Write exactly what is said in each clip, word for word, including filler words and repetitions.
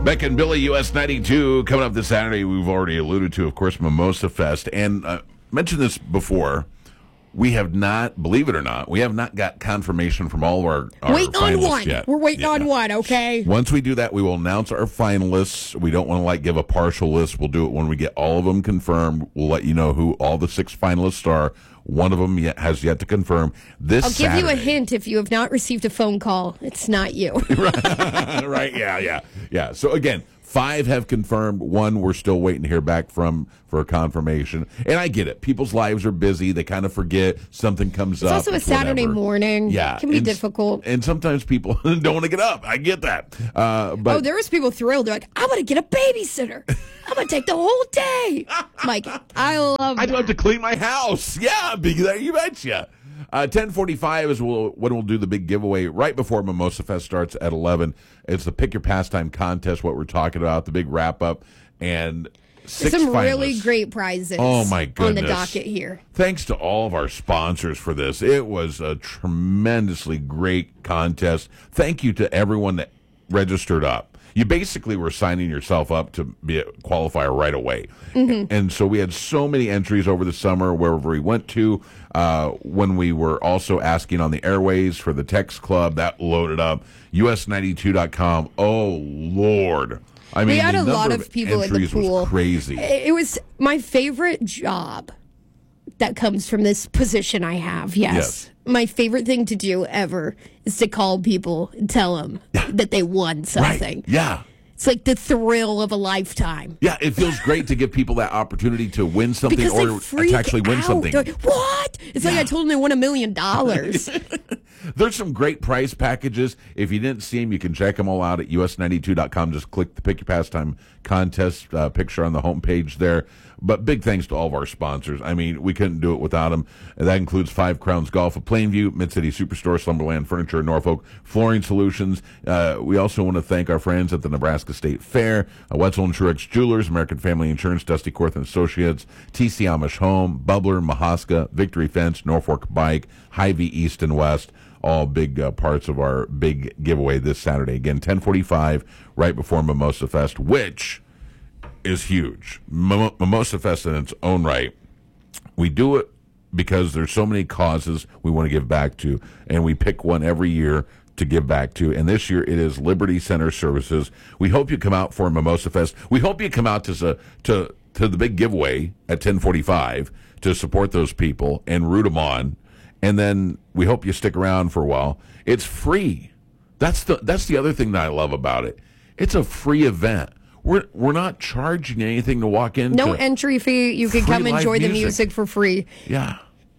Beck and Billy, U S ninety-two, coming up this Saturday. We've already alluded to, of course, Mimosa Fest. And uh, mentioned this before. We have not, believe it or not, we have not got confirmation from all of our, our waiting finalists on one. yet. We're waiting yeah. on one, okay? Once we do that, we will announce our finalists. We don't want to like give a partial list. We'll do it when we get all of them confirmed. We'll let you know who all the six finalists are. One of them yet has yet to confirm. This I'll give Saturday. you a hint if you have not received a phone call. It's not you. Right, yeah, yeah, yeah. So again, five have confirmed. One we're still waiting to hear back from for a confirmation. And I get it. People's lives are busy. They kind of forget. Something comes It's up. also a Saturday whatever. morning. Yeah. It can be and, difficult. And sometimes people don't want to get up. I get that. Uh, but oh, there was people thrilled. They're like, I'm going to get a babysitter. I'm going to take the whole day. Mike, I love I that. don't have to clean my house. Yeah, because you betcha. Uh, ten forty-five is we'll, when we'll do the big giveaway right before Mimosa Fest starts at eleven. It's the Pick Your Pastime contest, what we're talking about, the big wrap-up, and six Some finalists. really great prizes Oh, my on the goodness. docket here. Thanks to all of our sponsors for this. It was a tremendously great contest. Thank you to everyone that registered up. You basically were signing yourself up to be a qualifier right away. Mm-hmm. And so we had so many entries over the summer wherever we went to. Uh, when we were also asking on the airways for the text club, that loaded up. U S ninety-two dot com. Oh, Lord. I mean, We had the a lot number of people in the entries pool. was crazy. It was my favorite job that comes from this position I have, yes. Yes. My favorite thing to do ever is to call people and tell them that they won something. Right. Yeah. It's like the thrill of a lifetime. Yeah, it feels great to give people that opportunity to win something Because or they freak to actually win out. something. They're like, what? It's like I told them they won a million dollars. There's some great prize packages. If you didn't see them, you can check them all out at U S ninety-two dot com. Just click the Pick Your Pastime contest uh, picture on the homepage there. But big thanks to all of our sponsors. I mean, we couldn't do it without them. And that includes Five Crowns Golf of Plainview, Mid-City Superstore, Slumberland Furniture in Norfolk, Flooring Solutions. Uh, we also want to thank our friends at the Nebraska State Fair, uh, Wetzel and Truex Jewelers, American Family Insurance, Dusty Korth and Associates, T C Amish Home, Bubbler, Mahaska, Victory Fence, Norfolk Bike, Hy-Vee East and West. All big uh, parts of our big giveaway this Saturday. Again, ten forty-five, right before Mimosa Fest, which is huge. Mim- Mimosa Fest in its own right. We do it because there's so many causes we want to give back to, and we pick one every year to give back to. And this year it is Liberty Center Services. We hope you come out for Mimosa Fest. We hope you come out to to to the big giveaway at ten forty-five to support those people and root them on. And then we hope you stick around for a while. It's free. That's the that's the other thing that I love about it. It's a free event. We're we're not charging you anything to walk in. No entry fee. You can Free come live enjoy the music. music for free. Yeah.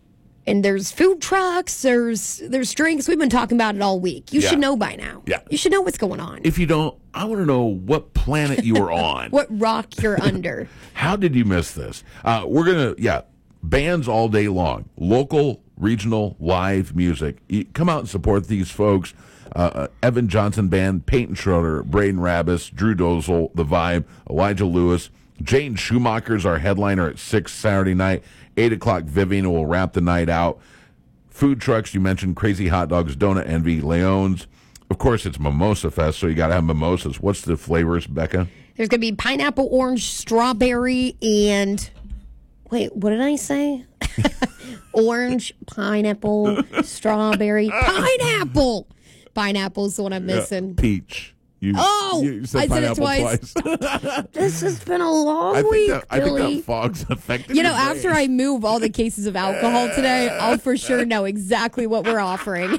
And there's food trucks, there's there's drinks. We've been talking about it all week. You Yeah. should know by now. Yeah. You should know what's going on. If you don't, I want to know what planet you were on. What rock you're under. How did you miss this? Uh, we're going to, yeah, bands all day long. Local, regional, live music. You come out and support these folks. Uh, uh, Evan Johnson Band, Peyton Schroeder, Braden Rabbis, Drew Dozel, The Vibe, Elijah Lewis. Jane Schumacher's our headliner at six Saturday night. eight o'clock, Vivian will wrap the night out. Food trucks, you mentioned Crazy Hot Dogs, Donut Envy, Leon's. Of course, it's Mimosa Fest, so you got to have mimosas. What's the flavors, Becca? There's going to be pineapple, orange, strawberry, and... Wait, what did I say? Orange, pineapple, strawberry, pineapple! Pineapple's the one I'm missing. Yeah, peach. You, Oh, you said I said it pineapple twice. This has been a long I think week, that, I think Billy. that fog's affected You know, your after brain. I move all the cases of alcohol today, I'll for sure know exactly what we're offering.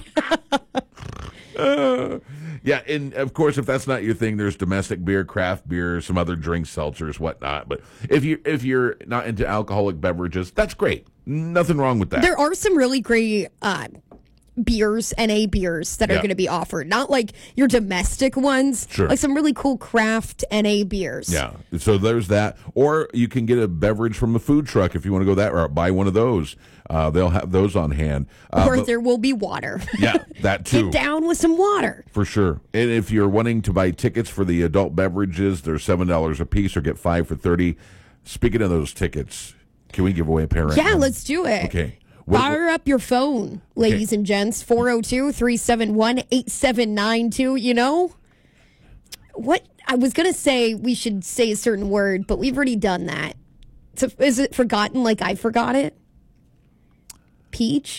Uh, yeah, and of course, if that's not your thing, there's domestic beer, craft beer, some other drinks, seltzers, whatnot. But if you if you're not into alcoholic beverages, that's great. Nothing wrong with that. There are some really great uh, beers, N A beers, that are Yeah. going to be offered. Not like your domestic ones, Sure. like some really cool craft N A beers. Yeah, so there's that. Or you can get a beverage from a food truck if you want to go that route. Buy one of those. Uh, they'll have those on hand. Uh, Or but- there will be water. yeah, that too. Get down with some water. For sure. And if you're wanting to buy tickets for the adult beverages, they're seven dollars a piece or get five for thirty. Speaking of those tickets, can we give away a pair right Yeah, now? let's do it. Okay. What- Fire up your phone, ladies and gents. four oh two, three seven one, eight seven nine two. You know, what I was going to say we should say a certain word, but we've already done that. So is it forgotten like I forgot it? Peach?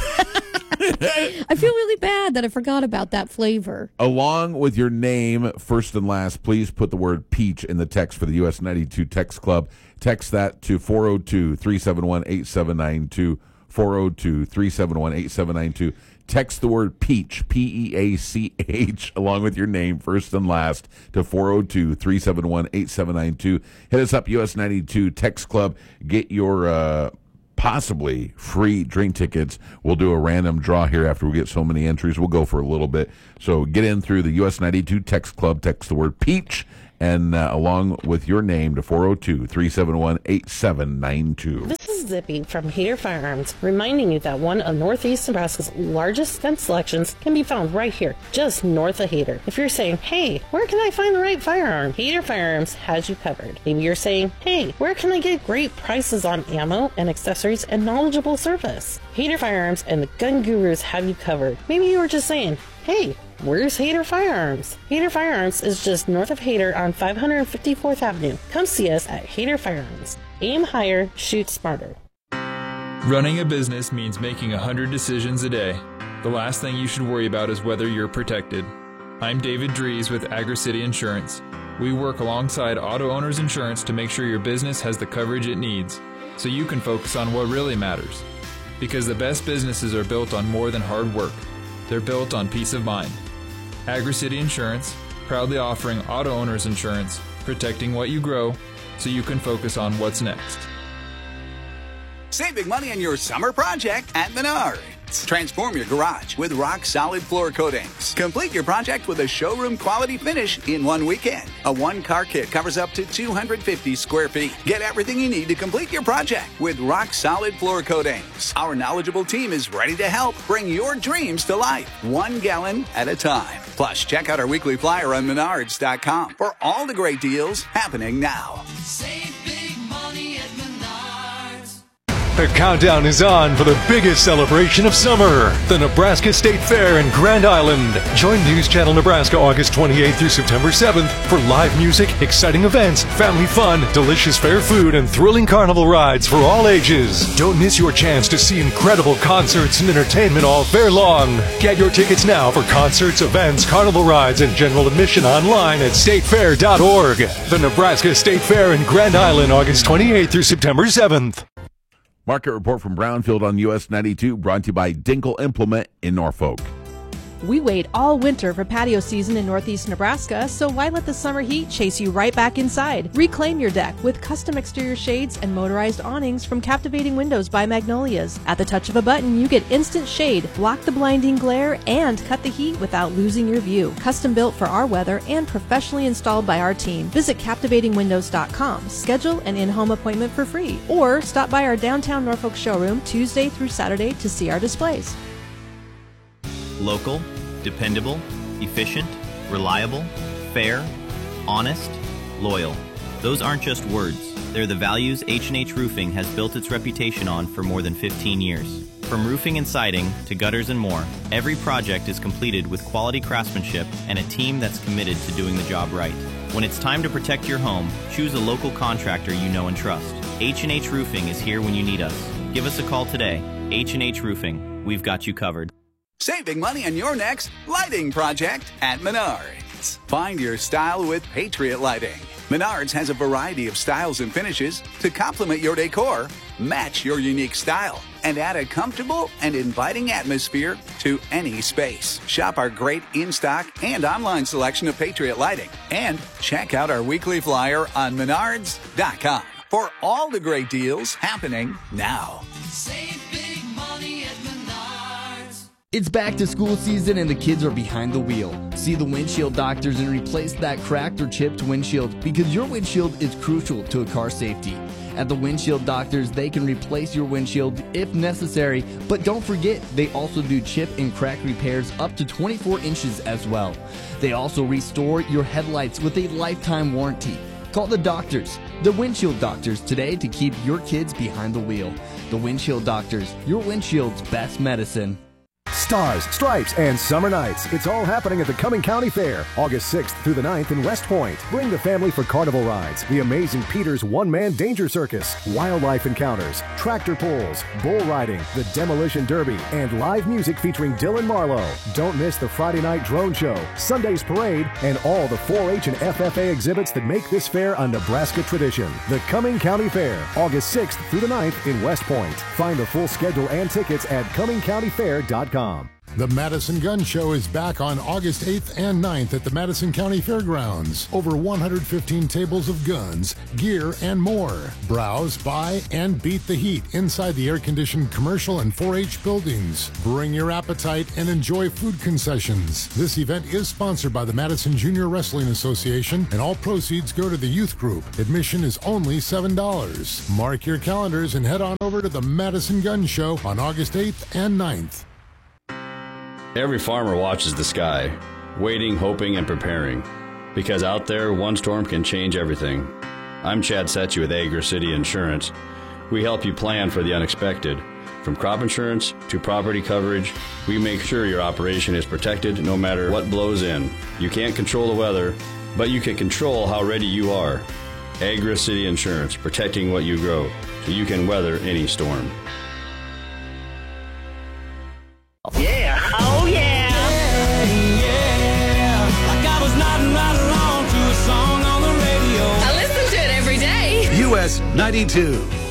I feel really bad that I forgot about that flavor. Along with your name, first and last, please put the word peach in the text for the U S ninety-two Text Club. Text that to four oh two, three seven one, eight seven nine two, four oh two, three seven one, eight seven nine two. Text the word peach, P E A C H, along with your name, first and last, to four oh two, three seven one, eight seven nine two. Hit us up, U S ninety-two Text Club. Get your uh, possibly free drink tickets. We'll do a random draw here after we get so many entries. We'll go for a little bit. So get in through the U S ninety-two Text Club. Text the word peach and uh, along with your name to four oh two, three seven one, eight seven nine two. This is Zippy from Hader Firearms, reminding you that one of Northeast Nebraska's largest gun selections can be found right here, just north of Hader. If you're saying, hey, where can I find the right firearm? Hader Firearms has you covered. Maybe you're saying, hey, where can I get great prices on ammo and accessories and knowledgeable service? Hader Firearms and the Gun Gurus have you covered. Maybe you were just saying, hey, where's Hader Firearms? Hader Firearms is just north of Hader on five hundred fifty-fourth Avenue. Come see us at Hader Firearms. Aim higher, shoot smarter. Running a business means making a hundred decisions a day. The last thing you should worry about is whether you're protected. I'm David Dries with AgriCity Insurance. We work alongside Auto Owners Insurance to make sure your business has the coverage it needs, so you can focus on what really matters. Because the best businesses are built on more than hard work. They're built on peace of mind. AgriCity Insurance, proudly offering auto owners insurance, protecting what you grow so you can focus on what's next. Save big money on your summer project at Menards. Transform your garage with rock-solid floor coatings. Complete your project with a showroom-quality finish in one weekend. A one-car kit covers up to two hundred fifty square feet. Get everything you need to complete your project with rock-solid floor coatings. Our knowledgeable team is ready to help bring your dreams to life, one gallon at a time. Plus, check out our weekly flyer on Menards dot com for all the great deals happening now. Save big money at Menards. The countdown is on for the biggest celebration of summer, the Nebraska State Fair in Grand Island. Join News Channel Nebraska August twenty-eighth through September seventh for live music, exciting events, family fun, delicious fair food, and thrilling carnival rides for all ages. Don't miss your chance to see incredible concerts and entertainment all fair long. Get your tickets now for concerts, events, carnival rides, and general admission online at state fair dot org. The Nebraska State Fair in Grand Island August twenty-eighth through September seventh. Market report from Brownfield on U S ninety-two, brought to you by Dinkle Implement in Norfolk. We wait all winter for patio season in Northeast Nebraska, so why let the summer heat chase you right back inside? Reclaim your deck with custom exterior shades and motorized awnings from Captivating Windows by Magnolias. At the touch of a button, you get instant shade, block the blinding glare, and cut the heat without losing your view. Custom built for our weather and professionally installed by our team. Visit captivating windows dot com. Schedule an in-home appointment for free, or stop by our downtown Norfolk showroom Tuesday through Saturday to see our displays. Local, dependable, efficient, reliable, fair, honest, loyal. Those aren't just words. They're the values H and H Roofing has built its reputation on for more than fifteen years. From roofing and siding to gutters and more, every project is completed with quality craftsmanship and a team that's committed to doing the job right. When it's time to protect your home, choose a local contractor you know and trust. H and H Roofing is here when you need us. Give us a call today. H and H Roofing. We've got you covered. Saving money on your next lighting project at Menards. Find your style with Patriot Lighting. Menards has a variety of styles and finishes to complement your decor, match your unique style, and add a comfortable and inviting atmosphere to any space. Shop our great in-stock and online selection of Patriot Lighting. And check out our weekly flyer on Menards dot com for all the great deals happening now. Save big money at Menards. It's back to school season and the kids are behind the wheel. See the windshield doctors and replace that cracked or chipped windshield because your windshield is crucial to a car's safety. At the Windshield Doctors, they can replace your windshield if necessary, but don't forget, they also do chip and crack repairs up to twenty-four inches as well. They also restore your headlights with a lifetime warranty. Call the doctors, the Windshield Doctors, today to keep your kids behind the wheel. The Windshield Doctors, your windshield's best medicine. Stars, Stripes, and Summer Nights. It's all happening at the Cumming County Fair, August sixth through the ninth in West Point. Bring the family for carnival rides, the amazing Peter's One-Man Danger Circus, wildlife encounters, tractor pulls, bull riding, the Demolition Derby, and live music featuring Dylan Marlowe. Don't miss the Friday night drone show, Sunday's parade, and all the four H and F F A exhibits that make this fair a Nebraska tradition. The Cumming County Fair, August sixth through the ninth in West Point. Find the full schedule and tickets at cumming county fair dot com. The Madison Gun Show is back on August eighth and ninth at the Madison County Fairgrounds. Over one hundred fifteen tables of guns, gear, and more. Browse, buy, and beat the heat inside the air-conditioned commercial and four H buildings. Bring your appetite and enjoy food concessions. This event is sponsored by the Madison Junior Wrestling Association, and all proceeds go to the youth group. Admission is only seven dollars. Mark your calendars and head on over to the Madison Gun Show on August eighth and ninth. Every farmer watches the sky, waiting, hoping, and preparing. Because out there, one storm can change everything. I'm Chad Setchy with Agra City Insurance. We help you plan for the unexpected. From crop insurance to property coverage, we make sure your operation is protected no matter what blows in. You can't control the weather, but you can control how ready you are. Agra City Insurance, protecting what you grow, so you can weather any storm. Yeah, oh yeah. Yeah, yeah. Like I was nodding right along to a song on the radio. I listen to it every day. U S ninety-two.